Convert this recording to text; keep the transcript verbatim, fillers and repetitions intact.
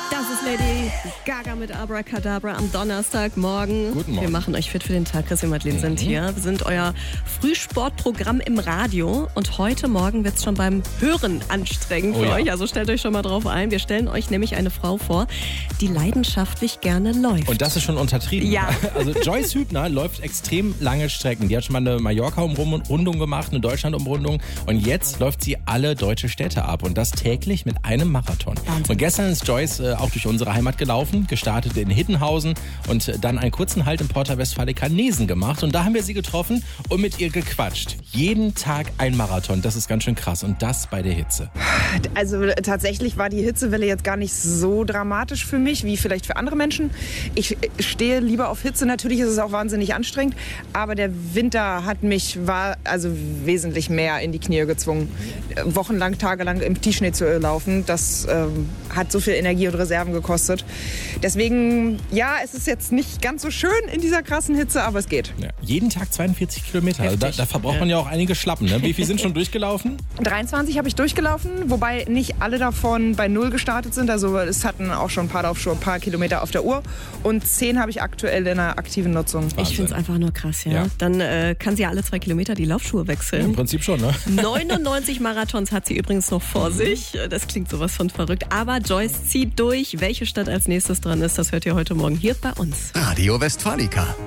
Das ist Lady Gaga mit Abracadabra am Donnerstagmorgen. Guten Morgen. Wir machen euch fit für den Tag. Chris und Madeleine mhm. sind hier. Wir sind euer Frühsportprogramm im Radio. Und heute Morgen wird es schon beim Hören anstrengend oh für ja. euch. Also stellt euch schon mal drauf ein. Wir stellen euch nämlich eine Frau vor, die leidenschaftlich gerne läuft. Und das ist schon untertrieben. Ja. Also Joyce Hübner läuft extrem lange Strecken. Die hat schon mal eine Mallorca-Umrundung gemacht, eine Deutschland-Umrundung. Und jetzt läuft sie alle deutsche Städte ab. Und das täglich mit einem Marathon. Wahnsinn. Und gestern ist Joyce äh, auch durch unsere Heimat gelaufen, gestartet in Hittenhausen und dann einen kurzen Halt in Porta Westfalica Nesen gemacht. Und da haben wir sie getroffen und mit ihr gequatscht. Jeden Tag ein Marathon, das ist ganz schön krass. Und das bei der Hitze. Also tatsächlich war die Hitzewelle jetzt gar nicht so dramatisch für mich, wie vielleicht für andere Menschen. Ich stehe lieber auf Hitze. Natürlich ist es auch wahnsinnig anstrengend. Aber der Winter hat mich war also wesentlich mehr in die Knie gezwungen. Wochenlang, tagelang im Tiefschnee zu laufen, das ähm, hat so viel Energie und Reserven gekostet. Deswegen, ja, es ist jetzt nicht ganz so schön in dieser krassen Hitze, aber es geht. Ja, jeden Tag zweiundvierzig Kilometer. Also da, da verbraucht man ja auch einige Schlappen. Ne? Wie viel sind schon durchgelaufen? dreiundzwanzig habe ich durchgelaufen, wobei nicht alle davon bei Null gestartet sind. Also es hatten auch schon ein paar, auf, schon ein paar Kilometer auf der Uhr. Und zehn habe ich aktuell in einer aktiven Nutzung. Wahnsinn. Ich finde es einfach nur krass, ja. ja. Dann äh, kann sie ja alle zwei Kilometer die Laufschuhe wechseln. Ja, im Prinzip schon, ne? neunundneunzig Marathons hat sie übrigens noch vor sich. Das klingt sowas von verrückt. Aber Joyce zieht durch. Welche Stadt als nächstes dran ist, das hört ihr heute Morgen hier bei uns. Radio Westfalica.